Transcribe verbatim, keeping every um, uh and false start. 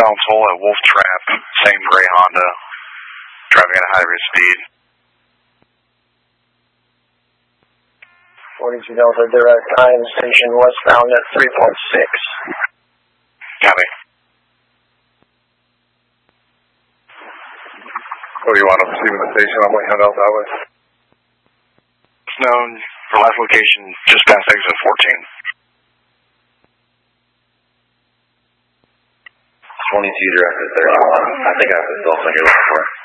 Found toll at Wolf Trap, same gray Honda, driving at a high rate of speed. forty-two Delta, direct time, station westbound at three point six. Copy. What do you want to see with the station? I'm waiting out that way. It's known for last location just past exit fourteen. twenty-two direct to thirty-one. I think I have the cell phone you're looking for.